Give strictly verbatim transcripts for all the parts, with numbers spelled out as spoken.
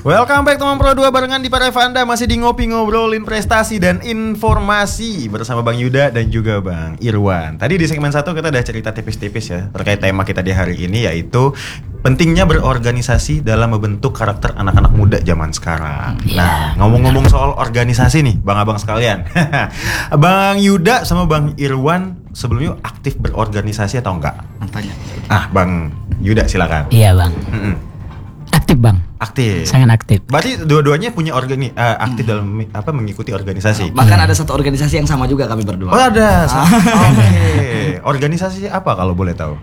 Welcome back teman Pro dua barengan di Para Anda masih di ngopi ngobrolin prestasi dan informasi bersama Bang Yuda dan juga Bang Irwan. Tadi di segmen satu kita udah cerita tipis-tipis ya terkait tema kita di hari ini, yaitu pentingnya berorganisasi dalam membentuk karakter anak-anak muda zaman sekarang. Nah, ngomong-ngomong soal organisasi nih, bang-abang sekalian, Bang Yuda sama Bang Irwan sebelumnya aktif berorganisasi atau enggak? Tanya. Ah, Bang Yuda silakan. Iya bang. Mm-mm. Aktif bang. Aktif. Sangat aktif. Berarti dua-duanya punya organi uh, aktif hmm. dalam apa mengikuti organisasi. Bahkan ada satu organisasi yang sama juga kami berdua. Oh ada. Ah. Oke. Okay. Organisasi apa kalau boleh tahu?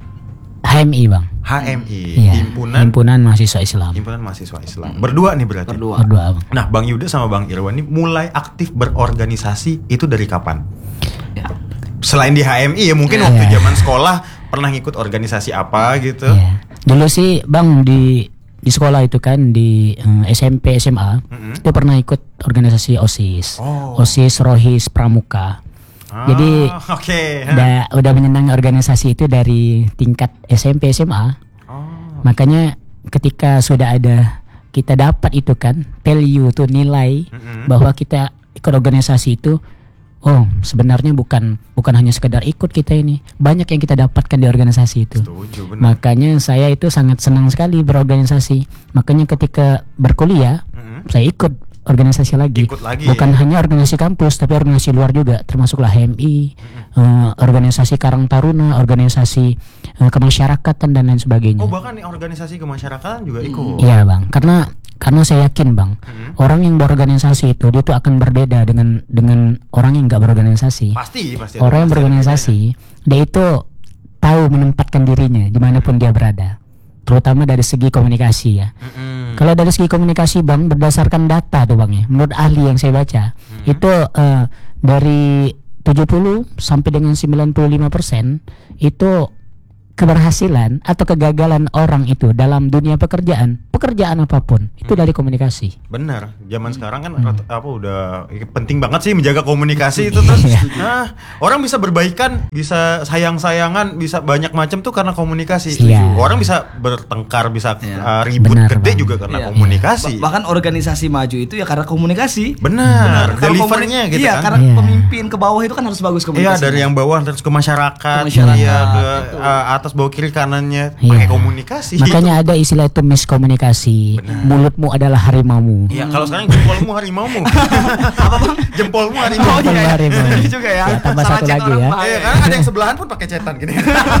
H M I bang. H M I. Iya. Himpunan Himpunan Mahasiswa Islam. Himpunan Mahasiswa Islam. Berdua nih berarti. Berdua. Berdua bang. Nah, Bang Yuda sama Bang Irwan ini mulai aktif berorganisasi itu dari kapan? Ya. Selain di H M I ya mungkin Ya. waktu zaman sekolah pernah ngikut organisasi apa gitu? Iya. Dulu sih bang di di sekolah itu kan di um, S M P S M A Mm-hmm. itu pernah ikut organisasi OSIS. Oh. OSIS, Rohis, Pramuka. Ah, Jadi oke. Okay. udah udah menyenangi organisasi itu dari tingkat S M P S M A. Oh. Makanya ketika sudah ada kita dapat itu kan value tuh nilai Mm-hmm. bahwa kita ikut organisasi itu, oh sebenarnya bukan bukan hanya sekedar ikut kita ini, banyak yang kita dapatkan di organisasi itu. Setuju, benar. Makanya saya itu sangat senang sekali berorganisasi. Makanya ketika berkuliah Mm-hmm. saya ikut organisasi lagi. Ikut lagi. Bukan hanya organisasi kampus tapi organisasi luar juga, termasuklah H M I, Mm-hmm. eh, organisasi Karang Taruna, organisasi eh, kemasyarakatan dan lain sebagainya. Oh, bahkan organisasi kemasyarakatan juga ikut. Iya bang, karena karena saya yakin bang, Hmm. orang yang berorganisasi itu dia tuh akan berbeda dengan dengan orang yang nggak berorganisasi. Pasti, pasti. Orang yang pasti berorganisasi dia itu tahu menempatkan dirinya dimanapun dia berada, terutama dari segi komunikasi ya. Mm-mm. Kalau dari segi komunikasi bang, berdasarkan data tuh bang ya, menurut ahli yang saya baca itu eh, dari tujuh puluh sampai dengan sembilan puluh lima persen itu keberhasilan atau kegagalan orang itu dalam dunia pekerjaan, pekerjaan apapun itu dari komunikasi. Benar, zaman sekarang kan rat- apa udah ya, penting banget sih menjaga komunikasi itu tuh. Iya. Nah, orang bisa berbaikan, bisa sayang-sayangan, bisa banyak macam tuh karena komunikasi. Iya. Orang bisa bertengkar, bisa Iya. uh, ribut Benar, gede Bang. juga karena Iya. komunikasi. Ba- bahkan organisasi maju itu ya karena komunikasi. Benar, Kalau delivernya komuni- gitu iya, kan. karena Iya. pemimpin ke bawah itu kan harus bagus Iya, komunikasi. dari yang bawah terus ke masyarakat, Ke masyarakat, iya, ke gitu. uh, atas bawah kiri kanannya Iya. pakai komunikasi. Makanya ada istilah itu miskomunikasi. Mulutmu adalah harimaumu. Iya, kalau sekarang jempolmu harimaumu. Apa bang? Jempolmu harimau. Oh, iya, iya. Harimau. Ini juga ya. Ya, tambah Salah satu chat lagi orang ya. bahaya. Iya, karena ada yang sebelahan pun pakai cetan gini.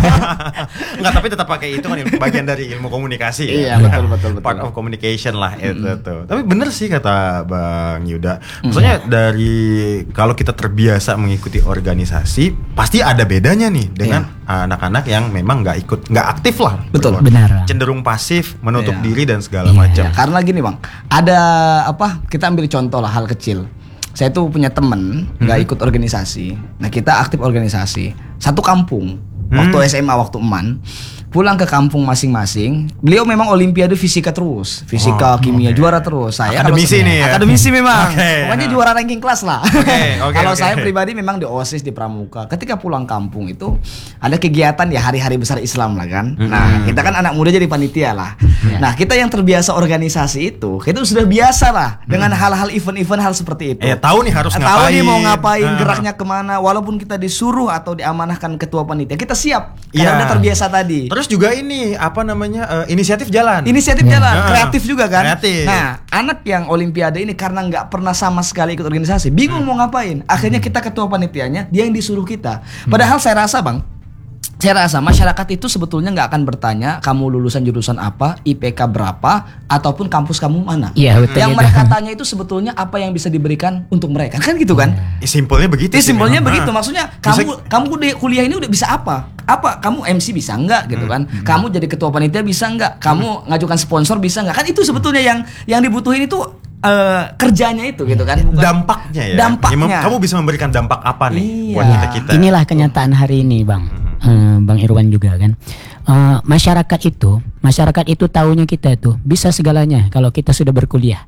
Enggak, tapi tetap pakai itu kan ilmu- bagian dari ilmu komunikasi. Iya, ya. betul, betul, betul. Part of communication lah itu tuh. Tapi bener sih kata Bang Yuda. Maksudnya dari kalau kita terbiasa mengikuti organisasi, pasti ada bedanya nih dengan anak-anak yang memang nggak ikut, nggak aktif lah. Betul. Beror- Benar. Cenderung pasif, menutup Iya. diri dan segala Iya, macam. Ya, karena gini bang, ada apa? Kita ambil contoh lah hal kecil. Saya tuh punya temen nggak ikut organisasi. Nah kita aktif organisasi. Satu kampung. Waktu S M A waktu eman. Pulang ke kampung masing-masing. Beliau memang olimpiade fisika terus, fisika, Oh, kimia oke. juara terus. Saya Akademisi kalau- nih ya? Akademisi memang. Oke. Pokoknya juara ranking kelas lah. Oke, oke, Kalau oke. saya pribadi memang di OSIS di Pramuka. Ketika pulang kampung itu ada kegiatan ya hari-hari besar Islam lah kan. Nah kita kan anak muda jadi panitia lah. Nah kita yang terbiasa organisasi itu, kita sudah biasa lah dengan hal-hal event-event hal seperti itu. Eh, tahu nih harus Tahu ngapain. nih mau ngapain, Ah. geraknya kemana. Walaupun kita disuruh atau diamanahkan ketua panitia, kita siap. Iya. Karena udah terbiasa tadi. Terus juga ini apa namanya eh, inisiatif jalan. Inisiatif Ya. jalan, Ah. kreatif juga kan. Kreatif. Nah, anak yang olimpiade ini karena nggak pernah sama sekali ikut organisasi, bingung mau ngapain. Akhirnya kita ketua panitianya, dia yang disuruh kita. Padahal saya rasa bang, saya rasa masyarakat itu sebetulnya nggak akan bertanya kamu lulusan jurusan apa, I P K berapa, ataupun kampus kamu mana. Iya, betul Yang itu. mereka tanya itu sebetulnya apa yang bisa diberikan untuk mereka, kan gitu kan? Eh, simpelnya begitu. Itu sih simpelnya memang. begitu. Ah. Maksudnya Bisa- kamu kamu di kuliah ini udah bisa apa? Apa? Kamu M C bisa enggak gitu kan? Kamu jadi ketua panitia bisa enggak? Kamu ngajukan sponsor bisa enggak? Kan itu sebetulnya yang yang dibutuhin itu eh, kerjanya itu gitu kan? Bukan dampaknya ya. Dampaknya. Ya, mem- kamu bisa memberikan dampak apa nih Iya. buat kita kita? Inilah kenyataan hari ini bang. Eh, Bang Irwan juga kan. Eh, masyarakat itu, masyarakat itu taunya kita itu bisa segalanya kalau kita sudah berkuliah.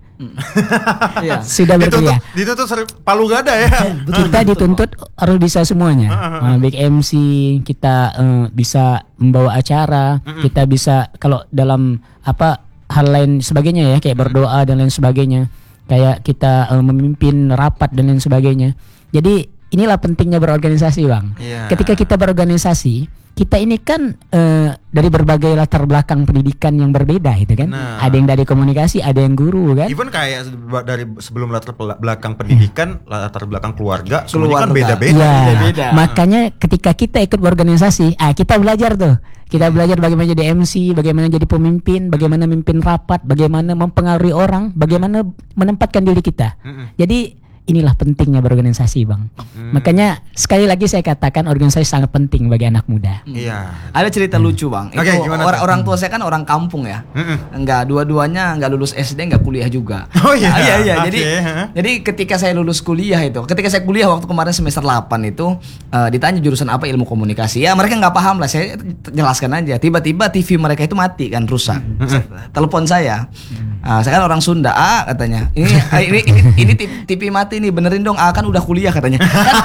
Iya. Sudah berkuliah. Dituntut, dituntut seri- palu gada ya. Kita dituntut harus bisa semuanya. Uh, big M C, kita uh, bisa membawa acara, kita bisa kalau dalam apa hal lain sebagainya ya, kayak berdoa dan lain sebagainya, kayak kita uh, memimpin rapat dan lain sebagainya. Jadi inilah pentingnya berorganisasi, Bang. Iya. Ketika kita berorganisasi, kita ini kan uh, dari berbagai latar belakang pendidikan yang berbeda itu kan. Nah. Ada yang dari komunikasi, ada yang guru kan. Even kayak dari sebelum latar belakang pendidikan, latar belakang keluarga, semuanya kan Keluarga. beda-beda. Ya, beda-beda. makanya ketika kita ikut berorganisasi, ah kita belajar tuh. Kita belajar bagaimana jadi M C, bagaimana jadi pemimpin, bagaimana memimpin rapat, bagaimana mempengaruhi orang, bagaimana menempatkan diri kita. Mm-mm. Jadi inilah pentingnya berorganisasi, Bang. Hmm. Makanya sekali lagi saya katakan organisasi sangat penting bagi anak muda. Iya. Ada cerita lucu, Bang. Oke, Itu gimana orang, tuh? orang tua saya kan orang kampung ya. Mm-mm. Enggak, dua-duanya enggak lulus S D, enggak kuliah juga. Oh iya? Ah, iya iya. Oke, Jadi ha? jadi ketika saya lulus kuliah itu, ketika saya kuliah waktu kemarin semester delapan itu eh, ditanya jurusan apa, ilmu komunikasi. Ya mereka nggak paham lah, saya jelaskan aja. Tiba-tiba T V mereka itu mati kan, rusak. Telepon saya. Ah, saya kan orang Sunda. Ah, katanya. Ini ah, ini ini, ini T V mati nih, benerin dong. Ah, kan udah kuliah katanya.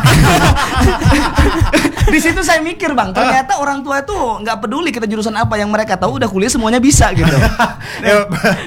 Di situ saya mikir, Bang, ternyata orang tua itu nggak peduli kita jurusan apa, yang mereka tahu udah kuliah semuanya bisa gitu. Ya,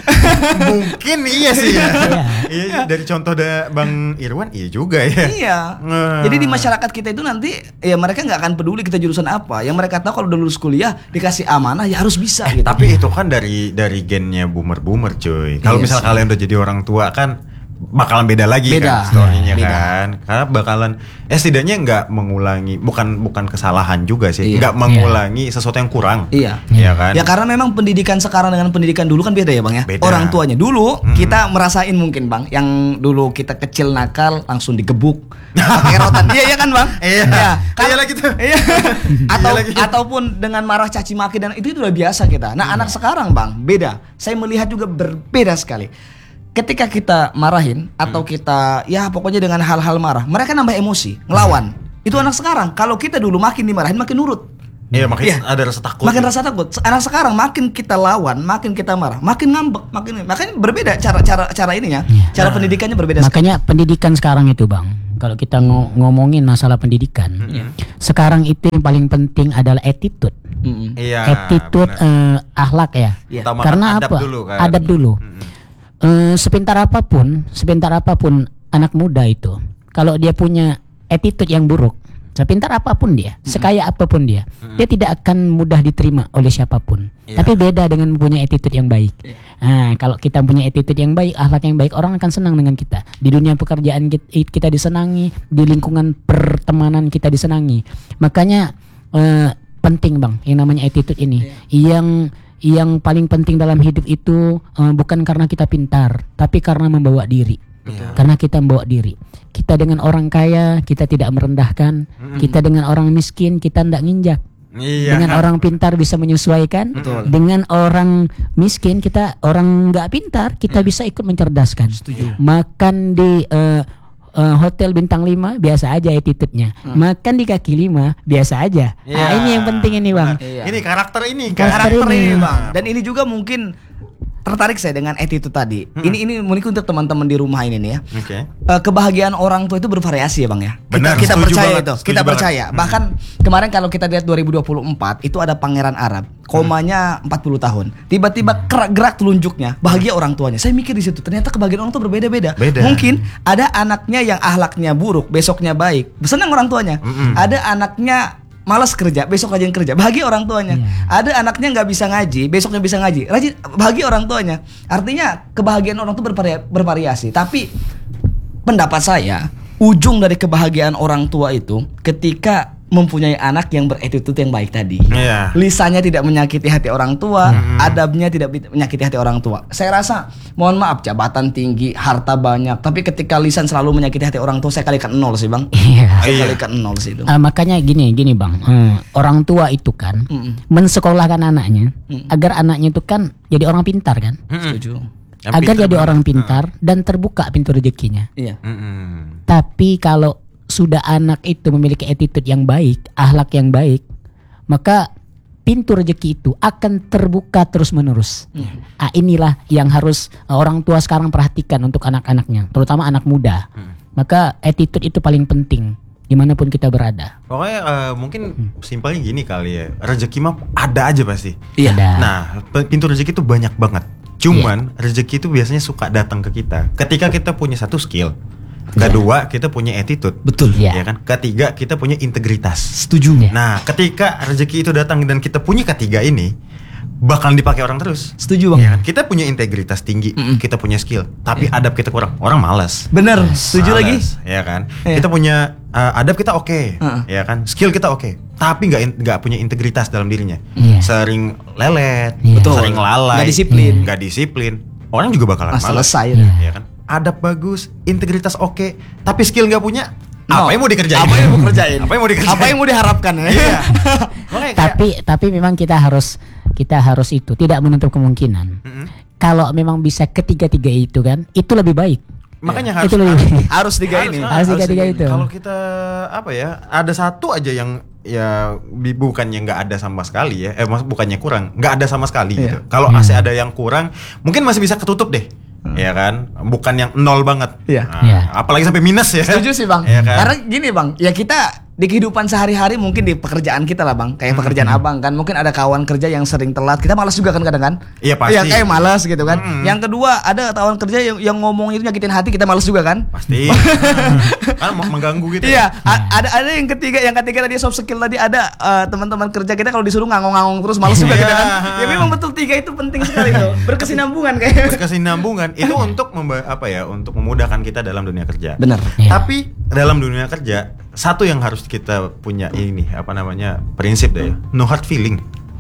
mungkin iya sih ya. Iya. Iya, dari contoh da Bang Irwan iya juga ya. Iya. Nah. Jadi di masyarakat kita itu nanti ya mereka nggak akan peduli kita jurusan apa. Yang mereka tahu kalau udah lulus kuliah dikasih amanah ya harus bisa gitu. Tapi itu kan dari dari gennya boomer-boomer, cuy. Kalau Iya misal sih. kalian udah jadi orang tua kan bakalan beda lagi Beda. kan story-nya Beda. kan. Karena bakalan eh setidaknya nggak mengulangi, bukan bukan kesalahan juga sih, Iya. nggak mengulangi sesuatu yang kurang. Iya. Iya kan? Ya karena memang pendidikan sekarang dengan pendidikan dulu kan beda ya, Bang ya. Beda. Orang tuanya dulu Hmm. kita merasain mungkin, Bang, yang dulu kita kecil nakal langsung digebuk pakai rotan. Iya iya kan, Bang? Iya. Kan- Iya lagi tuh. Iya. Atau Iya lagi. ataupun dengan marah caci maki dan itu itu udah biasa kita. Nah, Hmm. anak sekarang, Bang, beda. Saya melihat juga berbeda sekali. Ketika kita marahin atau Hmm. kita ya pokoknya dengan hal-hal marah, mereka nambah emosi, ngelawan. Itu anak sekarang. Kalau kita dulu makin dimarahin makin nurut. Iya, makanya Iya. ada rasa takut. Makin rasa takut. Anak sekarang makin kita lawan, makin kita marah, makin ngambek, makin makanya berbeda cara cara cara ininya, Iya. cara pendidikannya berbeda sekali. Makanya pendidikan sekarang itu, Bang. Kalau kita ngo- ngomongin masalah pendidikan, sekarang itu yang paling penting adalah attitude. Mm-mm. Iya. attitude benar. eh, akhlak ya. Iya. Utamakan Karena adab apa? dulu kan. Adab dulu. Mm-mm. Eh, sepintar apapun, sepintar apapun anak muda itu, kalau dia punya attitude yang buruk, sepintar apapun dia, sekaya apapun dia, dia tidak akan mudah diterima oleh siapapun. Iya. Tapi beda dengan mempunyai attitude yang baik. Nah, kalau kita punya attitude yang baik, akhlak yang baik, orang akan senang dengan kita. Di dunia pekerjaan kita, kita disenangi, di lingkungan pertemanan kita disenangi. Makanya eh, penting, Bang, yang namanya attitude ini. Yang yang paling penting dalam hidup itu eh, bukan karena kita pintar, tapi karena membawa diri. Betul. Karena kita membawa diri. Kita dengan orang kaya, kita tidak merendahkan. Kita dengan orang miskin, kita tidak nginjak. Iya. Dengan orang pintar bisa menyesuaikan. Betul. Dengan orang miskin, kita orang nggak pintar, kita bisa ikut mencerdaskan. Makan di eh, eh, hotel bintang lima biasa aja attitude-nya. Makan di kaki lima biasa aja. Iya. Nah, ini yang penting ini, Bang. Benar. Iya. Ini karakter ini kan. Karakter Karakter ini. ini, Bang. Dan ini juga mungkin tertarik saya dengan attitude tadi. Ini ini mungkin untuk teman-teman di rumah ini nih ya. Oke. Eh, kebahagiaan orang tua itu bervariasi ya, Bang ya. Benar, kita, kita setuju percaya banget, itu, setuju kita banget. percaya. Hmm. Bahkan kemarin kalau kita lihat dua ribu dua puluh empat itu ada pangeran Arab, komanya empat puluh tahun. Tiba-tiba gerak, gerak telunjuknya, bahagia orang tuanya. Saya mikir di situ, ternyata kebahagiaan orang tua berbeda-beda. Beda. Mungkin ada anaknya yang ahlaknya buruk, besoknya baik. Senang orang tuanya. Mm-mm. Ada anaknya malas kerja, besok rajin kerja, bahagia orang tuanya. Ada anaknya nggak bisa ngaji, besoknya bisa ngaji, rajin, bahagia orang tuanya. Artinya kebahagiaan orang tua bervari- bervariasi. Tapi pendapat saya, ujung dari kebahagiaan orang tua itu ketika mempunyai anak yang beretitude yang baik tadi. Iya. Lisannya tidak menyakiti hati orang tua, adabnya tidak bi- menyakiti hati orang tua. Saya rasa, mohon maaf, jabatan tinggi, harta banyak, tapi ketika lisan selalu menyakiti hati orang tua, saya kalikan nol sih, Bang. Iya. Saya Iya. kalikan nol sih itu. Ah, makanya gini, gini Bang, Hmm, orang tua itu kan Mm-mm. mensekolahkan anaknya Mm. agar anaknya itu kan jadi orang pintar kan, Setuju. Yang agar pintar jadi banget. orang pintar dan terbuka pintu rezekinya. Iya. Mm-mm. Tapi kalau sudah anak itu memiliki attitude yang baik, akhlak yang baik, maka pintu rezeki itu akan terbuka terus menerus. Ah, inilah yang harus uh, orang tua sekarang perhatikan untuk anak-anaknya, terutama anak muda. Maka attitude itu paling penting dimanapun kita berada. Pokoknya eh, mungkin simpelnya gini kali ya. Rezeki mah ada aja pasti. Iya. Ada. Nah, pe- pintu rezeki itu banyak banget. Cuman rezeki itu biasanya suka datang ke kita ketika kita punya satu skill. Kedua, kita punya attitude. Betul. Iya. Ya kan? Ketiga, kita punya integritas. Setuju. Iya. Nah, ketika rezeki itu datang dan kita punya ketiga ini, bakalan dipakai orang terus. Setuju bang. Ya kan? Kita punya integritas tinggi, Mm-mm. kita punya skill, tapi adab kita kurang. Orang malas. Bener. Setuju lagi. Malas, ya kan? Iya. Kita punya uh, adab kita oke, Uh-uh. ya kan? Skill kita oke, tapi nggak in- nggak punya integritas dalam dirinya. Iya. Sering lelet, Iya. Betul. sering lalai, Nggak disiplin. nggak disiplin. Orang juga bakalan Nah, malas. selesai. Iya. Ya kan? Adab bagus, integritas oke, tapi skill nggak punya. No. Apa yang mau dikerjain? Apa yang mau kerjain? Apa yang mau dikerjain? Apa yang mau diharapkan ya? Iya. Makanya kayak- Tapi tapi memang kita harus kita harus itu tidak menutup kemungkinan. Mm-mm. Kalau memang bisa ketiga-tiga itu kan, itu lebih baik. Makanya Itu harus lebih Harus tiga ini. Harus tiga-tiga itu. Kalau kita apa ya, ada satu aja yang ya bi- bukannya nggak ada sama sekali ya, eh mas- bukannya kurang, nggak ada sama sekali Iya. gitu. Kalau A C ada yang kurang, mungkin masih bisa ketutup deh, ya kan? Bukan yang nol banget. Iya. Nah, Iya. apalagi sampai minus ya. Setuju sih bang. Iya kan? Karena gini bang, ya kita di kehidupan sehari-hari mungkin di pekerjaan kita lah bang, kayak pekerjaan abang kan, mungkin ada kawan kerja yang sering telat, kita malas juga kan kadang kan. Iya, pasti. Ya kayak malas gitu kan. Mm. Yang kedua ada kawan kerja yang yang ngomong itu nyakitin hati, kita malas juga kan. Pasti. Kan mau mengganggu gitu. Iya, ya. a- ada ada yang ketiga, yang ketiga tadi soft skill tadi ada eh, teman-teman kerja kita kalau disuruh ngangong-ngangong terus malas juga kita kan. Iya. Ya memang betul tiga itu penting sekali loh. Berkesinambungan kayak. Berkesinambungan itu untuk memba- apa ya, untuk memudahkan kita dalam dunia kerja. Bener. Iya. Tapi dalam dunia kerja satu yang harus kita punya ini apa namanya prinsip deh, no hard feeling.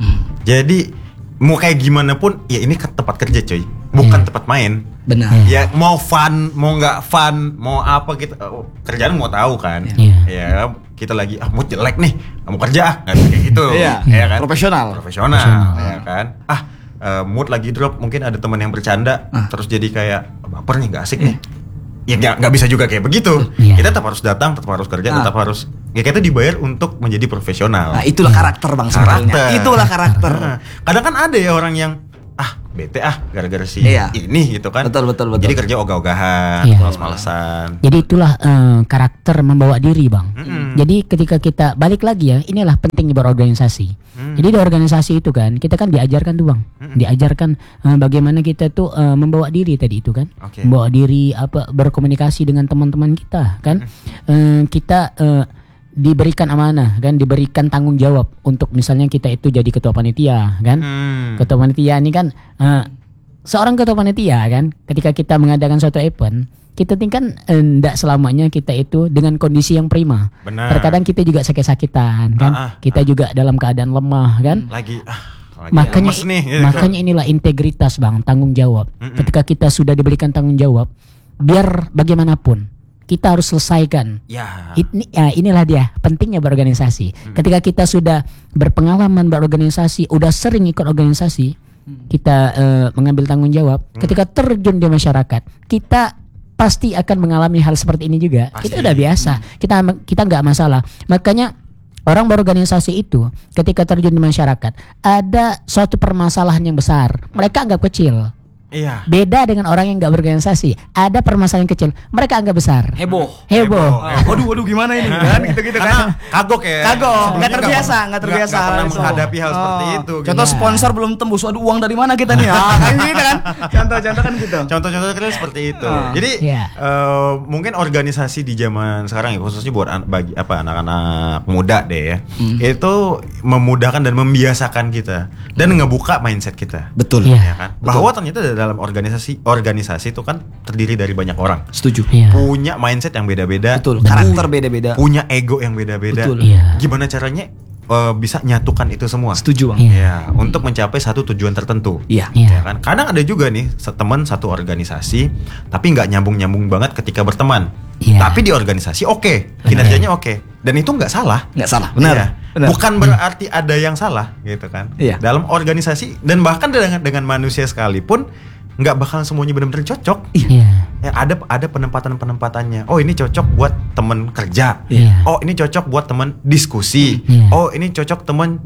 Jadi mau kayak gimana pun ya ini kan tempat kerja coy, bukan Iya. tempat main. Benar. Ya mau fun, mau nggak fun, mau apa kita oh, kerjaan mau tahu kan? Iya. Ya kita lagi ah mood jelek nih, nggak mau kerja ah, nggak bisa kayak gitu. Iya. Ya kan? Profesional. Profesional, Profesional. ya kan? Ah eh, mood lagi drop, mungkin ada teman yang bercanda, Ah. terus jadi kayak baper nih, nggak asik nih. Ya nggak nggak bisa juga kayak begitu. Iya. Kita tetap harus datang, tetap harus kerja, Ah. tetap harus ya kita dibayar untuk menjadi profesional. Nah, itulah karakter bang sebetulnya. Karakter. Itulah karakter. Nah, kadang kan ada ya orang yang ah bete ah gara-gara si Iya. ini gitu kan. Betul, betul, betul. Jadi kerja ogah-ogahan, Iya. males-malesan. Jadi itulah eh, karakter membawa diri bang. Mm-mm. Jadi ketika kita balik lagi ya, inilah pentingnya berorganisasi. Mm. Jadi di organisasi itu kan kita kan diajarkan tuh bang, diajarkan eh, bagaimana kita tuh eh, membawa diri tadi itu kan, Oke. membawa diri apa berkomunikasi dengan teman-teman kita kan. Eh, kita eh, diberikan amanah kan, diberikan tanggung jawab untuk misalnya kita itu jadi ketua panitia kan. Hmm. Ketua panitia ini kan eh, seorang ketua panitia kan, ketika kita mengadakan suatu event, kita tinggal tidak selamanya kita itu dengan kondisi yang prima. Benar. Terkadang kita juga sakit-sakitan kan, Ah, ah, kita juga dalam keadaan lemah kan. Lagi ah lagi Makanya lemes nih. gitu. makanya inilah integritas bang, tanggung jawab. Mm-mm. Ketika kita sudah diberikan tanggung jawab, biar bagaimanapun kita harus selesaikan. Ya. Ini, ya, inilah dia pentingnya berorganisasi. Ketika kita sudah berpengalaman berorganisasi, udah sering ikut organisasi, kita eh, mengambil tanggung jawab. Ketika terjun di masyarakat, kita pasti akan mengalami hal seperti ini juga. Pasti. Kita udah biasa. Kita kita nggak masalah. Makanya orang berorganisasi itu ketika terjun di masyarakat, ada suatu permasalahan yang besar, mereka anggap kecil. Iya. Beda dengan orang yang nggak berorganisasi, ada permasalahan kecil, mereka anggap besar. Heboh. Heboh. Ah, waduh, waduh gimana ini kan gitu-gitu Karena kan. kagok ya. Kagok, Sebelumnya nggak terbiasa, pernah- nggak terbiasa nggak pernah hal itu. menghadapi hal seperti Oh. itu. gitu. Contoh sponsor belum tembus, waduh uang dari mana kita nih? Ah, kayak gitu kan. Contoh-contoh kan gitu. Contoh-contoh kecil seperti itu. Ah. Jadi Iya. eh, mungkin organisasi di zaman sekarang ya, khususnya buat an- bagi apa anak-anak muda deh ya, Hmm. itu memudahkan dan membiasakan kita dan ngebuka mindset kita. Betul. Iya. Ya kan? Bahwa ternyata dalam organisasi organisasi itu kan terdiri dari banyak orang, Setuju. Iya. punya mindset yang beda-beda, Betul. Betul. Karakter beda-beda. punya ego yang beda-beda. Betul. Iya. Gimana caranya eh, bisa nyatukan itu semua? Setuju bang. Iya. Ya, untuk mencapai satu tujuan tertentu. Iya. Iya. Ya kan? Kadang ada juga nih se- teman satu organisasi tapi nggak nyambung-nyambung banget ketika berteman. Iya. Tapi di organisasi oke, kinerjanya oke. Dan itu nggak salah. Nggak salah. Benar. Iya. Benar. Bukan berarti ada yang salah gitu kan. Iya. Dalam organisasi dan bahkan dengan dengan manusia sekalipun nggak bakal semuanya benar-benar cocok. Iya. Ya, ada ada penempatan-penempatannya. Oh, ini cocok buat teman kerja. Iya. Oh, ini cocok buat teman diskusi. Iya. Oh, ini cocok teman buat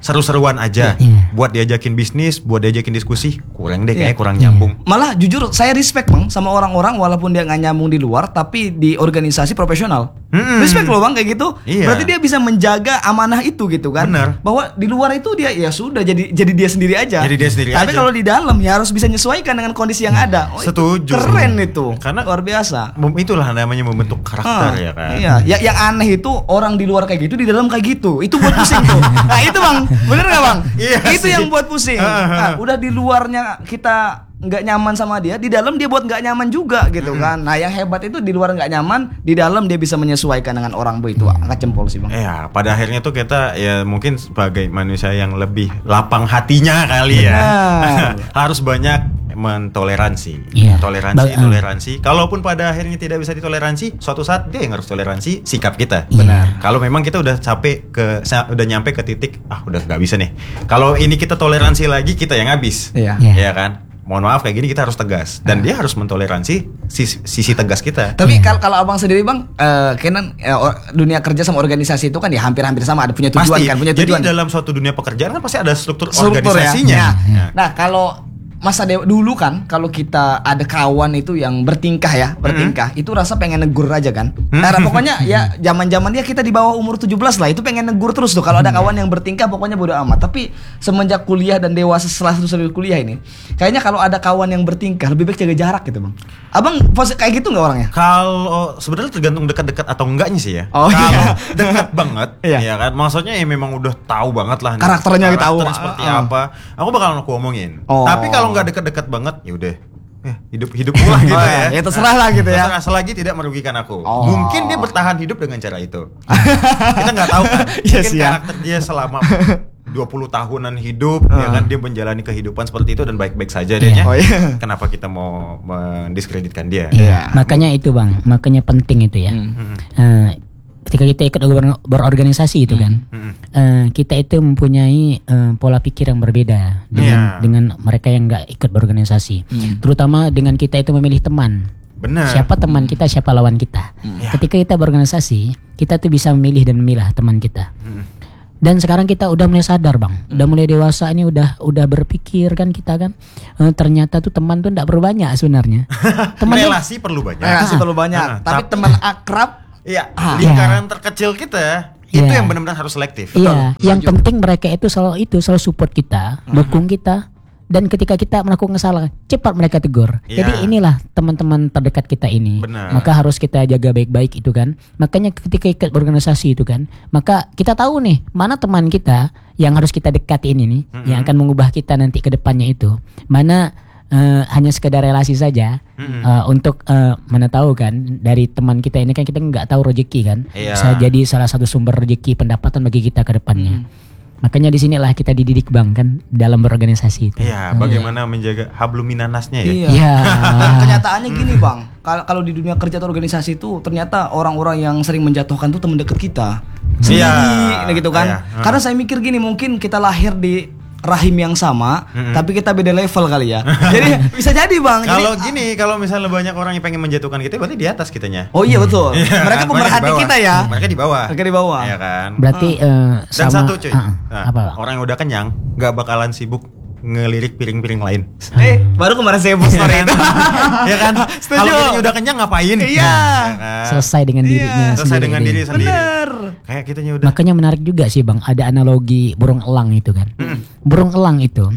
seru-seruan aja, Iya. buat diajakin bisnis, buat diajakin diskusi, kurang deh kayaknya Iya. kurang Iya. nyambung. Malah jujur saya respect bang sama orang-orang walaupun dia nggak nyambung di luar tapi di organisasi profesional. Mm-mm. Respect loh bang kayak gitu. Iya. Berarti dia bisa menjaga amanah itu gitu kan. Bener. Bahwa di luar itu dia ya sudah jadi jadi dia sendiri aja. Jadi dia sendiri Tapi aja. kalau di dalam ya harus bisa menyesuaikan dengan kondisi yang ada. Oh, itu Setuju. keren itu. Karena- luar biasa. Mem- Itulah namanya membentuk karakter Ah, ya kan. Iya, ya, yang aneh itu orang di luar kayak gitu, di dalam kayak gitu. Itu buat pusing tuh. Nah itu bang, bener nggak bang? Iya itu sih. yang buat pusing. Nah, udah di luarnya kita nggak nyaman sama dia, di dalam dia buat nggak nyaman juga gitu kan. Nah yang hebat itu di luar nggak nyaman, di dalam dia bisa menyesuaikan dengan orang bu itu. Angkat jempol sih bang. Ya, pada akhirnya tuh kita ya mungkin sebagai manusia yang lebih lapang hatinya kali ya. Benar. Harus banyak mentoleransi. Iya. Toleransi, Ba- toleransi. Kalaupun pada akhirnya tidak bisa ditoleransi, suatu saat dia yang harus toleransi sikap kita. Benar. Kalau memang kita udah capek ke sa- udah nyampe ke titik ah udah nggak bisa nih. Kalau ini kita toleransi lagi kita yang habis. Iya. Iya. Iya kan? Mohon maaf kayak gini kita harus tegas dan dia harus mentoleransi sisi, sisi tegas kita. Tapi kalau kalau abang sendiri bang, eh Kenan eh, or- dunia kerja sama organisasi itu kan ya hampir-hampir sama, ada punya tujuan Pasti. kan, punya Jadi tujuan. dalam suatu dunia pekerjaan kan pasti ada struktur, Struktur ya. organisasinya. Ya. Ya. Nah kalau masa dewa dulu kan, kalau kita ada kawan itu yang bertingkah ya, bertingkah, itu rasa pengen negur aja kan. Nah pokoknya ya zaman-zaman dia kita di bawah umur tujuh belas lah, itu pengen negur terus tuh. Kalau ada kawan yang bertingkah pokoknya bodo amat. Tapi semenjak kuliah dan dewasa setelah selesai kuliah ini, kayaknya kalau ada kawan yang bertingkah lebih baik jaga jarak gitu bang. Abang pos- kayak gitu nggak orangnya? Kalau sebenarnya tergantung dekat-dekat atau enggaknya sih ya. Oh, Kalau iya. dekat banget, Iya. ya kan. Maksudnya ya memang udah tahu banget lah nih, Karakternya tahu. karakternya seperti Ah. apa. Aku bakalan aku omongin. Oh. Tapi kalau nggak dekat-dekat banget, ya udah. Eh, hidup hidup lah gitu Oh, ya. ya, terserah lah gitu ya. Terserah selagi tidak merugikan aku. Oh. Mungkin dia bertahan hidup dengan cara itu. Kita nggak tahu kan. Iya Mungkin sih ya. karakter dia selama dua puluh tahunan hidup ya kan dia menjalani kehidupan seperti itu dan baik-baik saja dia. Oh, iya. Kenapa kita mau mendiskreditkan dia? Iya. Makanya itu bang, makanya penting itu ya. Hmm. Eh, ketika kita ikut ber- berorganisasi itu kan, Hmm. eh, kita itu mempunyai eh, pola pikir yang berbeda dengan Iya. dengan mereka yang nggak ikut berorganisasi. Terutama dengan kita itu memilih teman. Benar. Siapa teman kita, siapa lawan kita. Ya. Ketika kita berorganisasi, kita tuh bisa memilih dan memilah teman kita. Hmm. Dan sekarang kita udah mulai sadar bang, udah mulai dewasa ini udah udah berpikir kan kita kan, eh, ternyata tuh teman tuh tidak perlu banyak sebenarnya. Teman tuh- Relasi perlu banyak. Relasi perlu banyak, Ah, tapi tapi- teman akrab. Iya, Ah. lingkaran terkecil kita itu Iya. yang benar-benar harus selektif. Iya, yang penting mereka itu selalu itu selalu support kita, dukung kita, dan ketika kita melakukan kesalahan cepat mereka tegur. Iya. Jadi inilah teman-teman terdekat kita ini. Benar. Maka harus kita jaga baik-baik itu kan. Makanya ketika ikut organisasi itu kan, maka kita tahu nih mana teman kita yang harus kita dekati ini nih, yang akan mengubah kita nanti ke depannya itu. Mana eh, hanya sekedar relasi saja. eh, untuk eh, mana tahu kan dari teman kita ini kan kita nggak tahu rezeki kan. Iya. Bisa jadi salah satu sumber rezeki pendapatan bagi kita ke depannya. Makanya disinilah kita dididik bang kan dalam berorganisasi itu. Iya, bagaimana menjaga hablum minanasnya ya? Iya. Iya. Dan kenyataannya gini bang, kalau kalau di dunia kerja atau organisasi itu ternyata orang-orang yang sering menjatuhkan tuh teman dekat kita sendiri, Iya. nah gitu kan. Iya. Karena saya mikir gini, mungkin kita lahir di rahim yang sama, tapi kita beda level kali ya. Jadi bisa jadi bang. Kalau Jadi- gini, kalau misalnya banyak orang yang pengen menjatuhkan kita, berarti di atas kitanya. oh iya betul. Iya, Mereka kan? pemerhati di bawah. kita ya. Mereka di bawah. Mereka di bawah. Iya kan? Berarti eh, Dan sama satu cuy, Ah, nah, apa Bang? orang yang udah kenyang nggak bakalan sibuk ngelirik piring-piring lain. Eh, baru kemarin saya post story itu. Ya kan? Setuju. Kalau kitanya udah kenyang ngapain? Iya. Ya kan? selesai dengan Iya, dirinya Selesai sendiri. dengan diri sendiri. Bener. Kayak kitanya udah. Makanya menarik juga sih bang, ada analogi burung elang itu kan. Burung elang itu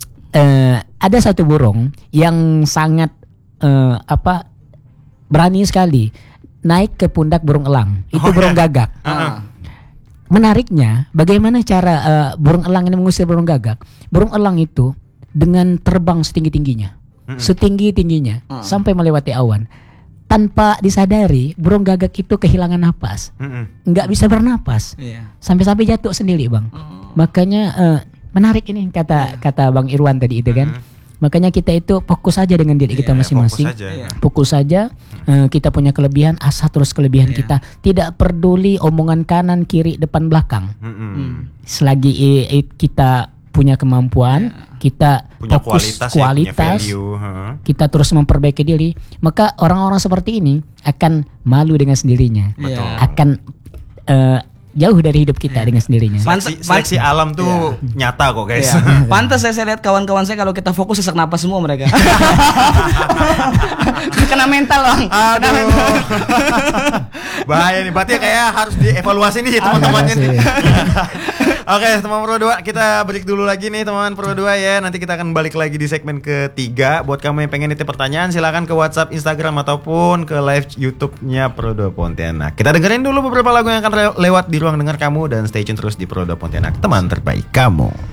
eh, ada satu burung yang sangat eh, apa berani sekali naik ke pundak burung elang. Itu Oh, burung iya. gagak. Ah. Menariknya, bagaimana cara eh, burung elang ini mengusir burung gagak? Burung elang itu dengan terbang setinggi-tingginya, setinggi-tingginya sampai melewati awan. Tanpa disadari, burung gagak itu kehilangan napas, Mm-mm. nggak bisa bernapas, Iya. sampai-sampai jatuh sendiri, bang. Makanya eh, menarik ini kata kata Bang Irwan tadi itu kan. Makanya kita itu fokus saja dengan diri kita Iya, masing-masing. fokus aja. Iya. Fokus saja, eh, kita punya kelebihan, asah terus kelebihan Iya. kita. Tidak peduli omongan kanan, kiri, depan, belakang. Mm-mm. Selagi eh, eh, kita punya kemampuan, kita Punya fokus kualitas, kualitas, ya, punya value. heeh. kita terus memperbaiki diri, maka orang-orang seperti ini akan malu dengan sendirinya, Betul. akan eh, jauh dari hidup kita dengan sendirinya. Seleksi, seleksi alam tuh nyata kok guys. Iya. Pantas saya, saya lihat kawan-kawan saya kalau kita fokus sesak napas semua mereka. Kena mental bang. Kena Aduh. mental. Bahaya nih, berarti kayak harus dievaluasi nih teman-temannya nih. Oke, teman Pro dua, kita break dulu lagi nih teman Pro dua ya. Nanti kita akan balik lagi di segmen ketiga. Buat kamu yang pengen nitip pertanyaan, silakan ke WhatsApp, Instagram ataupun ke live YouTube-nya Pro dua Pontianak. Kita dengerin dulu beberapa lagu yang akan re- lewat di ruang dengar kamu dan stay tune terus di Pro dua Pontianak, teman terbaik kamu.